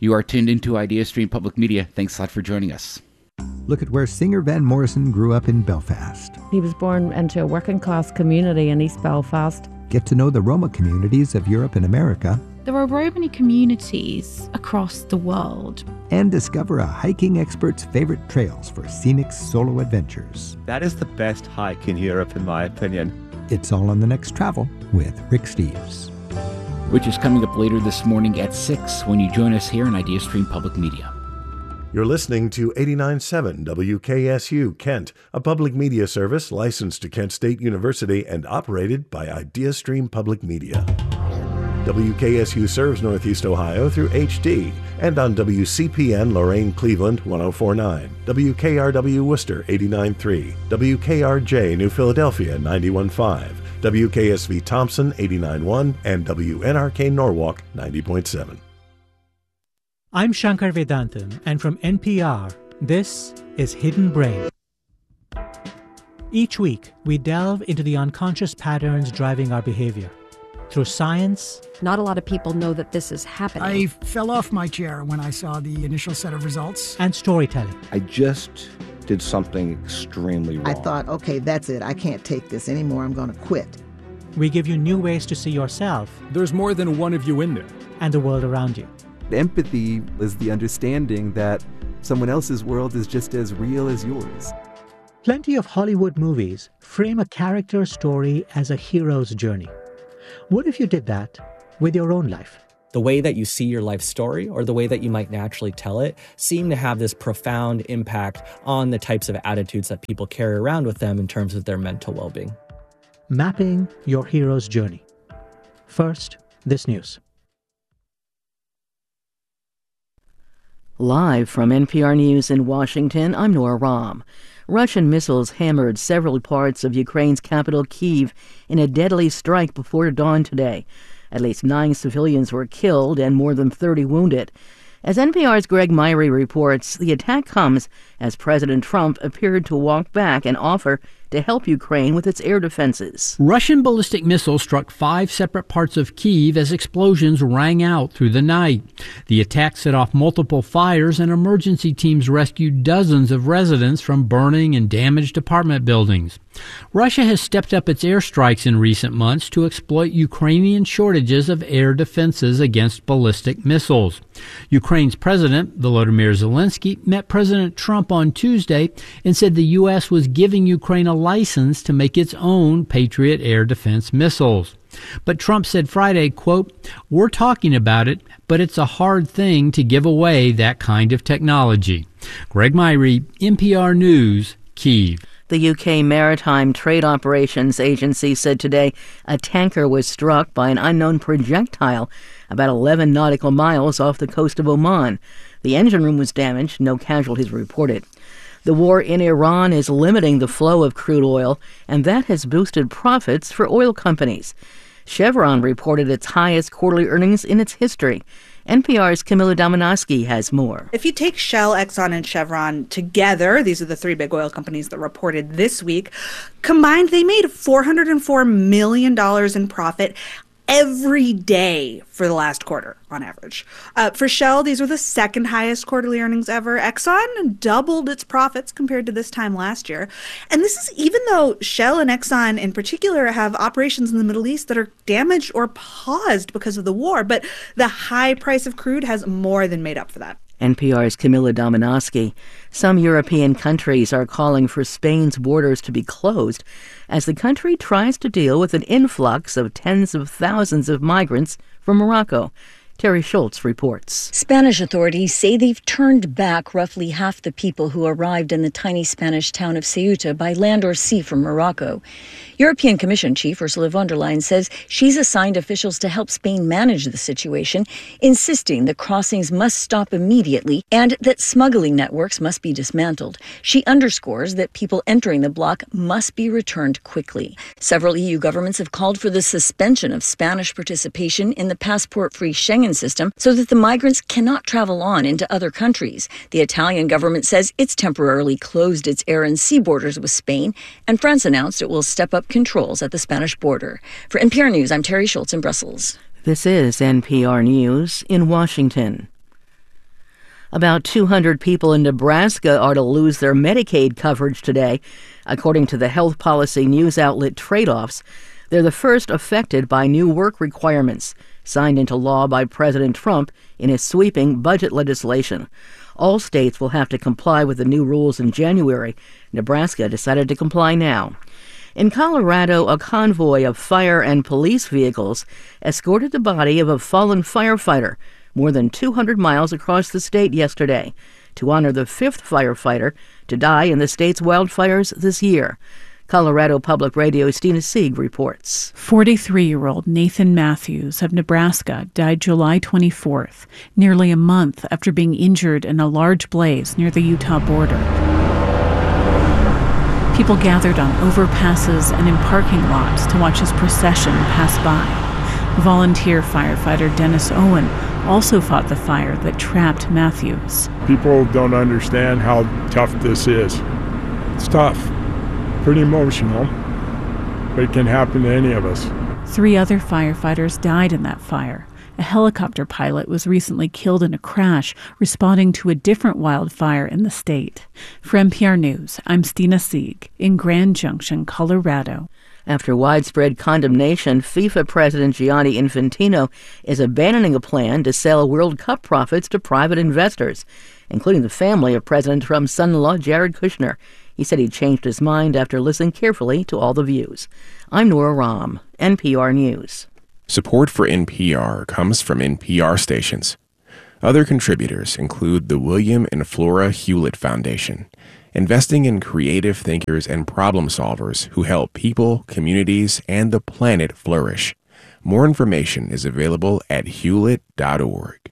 You are tuned into IdeaStream Public Media. Thanks a lot for joining us. Look at where singer Van Morrison grew up in Belfast. He was born into a working class community in East Belfast. Get to know the Roma communities of Europe and America. There are Romani communities across the world. And discover a hiking expert's favorite trails for scenic solo adventures. That is the best hike in Europe, in my opinion. It's all on The Next Travel with Rick Steves. Which is coming up later this morning at 6 when you join us here on IdeaStream Public Media. You're listening to 89.7 WKSU Kent, a public media service licensed to Kent State University and operated by IdeaStream Public Media. WKSU serves Northeast Ohio through HD and on WCPN Lorain Cleveland 104.9, WKRW Worcester 89.3, WKRJ New Philadelphia 91.5, WKSV Thompson 89.1, and WNRK Norwalk 90.7. I'm Shankar Vedantam, and from NPR, this is Hidden Brain. Each week, we delve into the unconscious patterns driving our behavior. Through science... Not a lot of people know that this is happening. I fell off my chair when I saw the initial set of results. And storytelling. I just did something extremely wrong. I thought, okay, that's it. I can't take this anymore. I'm going to quit. We give you new ways to see yourself. There's more than one of you in there. And the world around you. Empathy is the understanding that someone else's world is just as real as yours. Plenty of Hollywood movies frame a character's story as a hero's journey. What if you did that with your own life? The way that you see your life story or the way that you might naturally tell it seem to have this profound impact on the types of attitudes that people carry around with them in terms of their mental well-being. Mapping your hero's journey. First, this news. Live from NPR News in Washington, I'm Nora Rahm. Russian missiles hammered several parts of Ukraine's capital, Kyiv, in a deadly strike before dawn today. At least 9 civilians were killed and more than 30 wounded. As NPR's Greg Myrie reports, the attack comes as President Trump appeared to walk back an offer to help Ukraine with its air defenses. Russian ballistic missiles struck 5 separate parts of Kyiv as explosions rang out through the night. The attack set off multiple fires, and emergency teams rescued dozens of residents from burning and damaged apartment buildings. Russia has stepped up its airstrikes in recent months to exploit Ukrainian shortages of air defenses against ballistic missiles. Ukraine's President, Volodymyr Zelensky, met President Trump on Tuesday and said the U.S. was giving Ukraine a license to make its own Patriot air defense missiles. But Trump said Friday, quote, "We're talking about it, but it's a hard thing to give away that kind of technology." Greg Myrie, NPR News, Kyiv. The UK Maritime Trade Operations Agency said today a tanker was struck by an unknown projectile about 11 nautical miles off the coast of Oman. The engine room was damaged, no casualties reported. The war in Iran is limiting the flow of crude oil, and that has boosted profits for oil companies. Chevron reported its highest quarterly earnings in its history. NPR's Camila Dominowski has more. If you take Shell, Exxon, and Chevron together, these are the 3 big oil companies that reported this week, combined they made $404 million in profit every day for the last quarter on average. For Shell, these were the second highest quarterly earnings ever. Exxon doubled its profits compared to this time last year. And this is even though Shell and Exxon in particular have operations in the Middle East that are damaged or paused because of the war. But the high price of crude has more than made up for that. NPR's Camila Dominowski. Some European countries are calling for Spain's borders to be closed as the country tries to deal with an influx of tens of thousands of migrants from Morocco. Terry Schultz reports. Spanish authorities say they've turned back roughly half the people who arrived in the tiny Spanish town of Ceuta by land or sea from Morocco. European Commission Chief Ursula von der Leyen says she's assigned officials to help Spain manage the situation, insisting that crossings must stop immediately and that smuggling networks must be dismantled. She underscores that people entering the bloc must be returned quickly. Several EU governments have called for the suspension of Spanish participation in the passport-free Schengen system so that the migrants cannot travel on into other countries. The Italian government says it's temporarily closed its air and sea borders with Spain, and France announced it will step up controls at the Spanish border. For NPR News, I'm Terry Schultz in Brussels. This is NPR News in Washington. About 200 people in Nebraska are to lose their Medicaid coverage today, according to the health policy news outlet Trade-Offs. They're the first affected by new work requirements signed into law by President Trump in his sweeping budget legislation. All states will have to comply with the new rules in January. Nebraska decided to comply now. In Colorado, a convoy of fire and police vehicles escorted the body of a fallen firefighter more than 200 miles across the state yesterday to honor the fifth firefighter to die in the state's wildfires this year. Colorado Public Radio's Stina Sieg reports. 43-year-old Nathan Matthews of Nebraska died July 24th, nearly a month after being injured in a large blaze near the Utah border. People gathered on overpasses and in parking lots to watch his procession pass by. Volunteer firefighter Dennis Owen also fought the fire that trapped Matthews. People don't understand how tough this is. It's tough. Pretty emotional, but it can happen to any of us. 3 other firefighters died in that fire. A helicopter pilot was recently killed in a crash responding to a different wildfire in the state. For NPR News, I'm Stina Sieg in Grand Junction, Colorado. After widespread condemnation, FIFA President Gianni Infantino is abandoning a plan to sell World Cup profits to private investors, including the family of President Trump's son-in-law, Jared Kushner. He said he changed his mind after listening carefully to all the views. I'm Nora Rahm, NPR News. Support for NPR comes from NPR stations. Other contributors include the William and Flora Hewlett Foundation, investing in creative thinkers and problem solvers who help people, communities, and the planet flourish. More information is available at hewlett.org.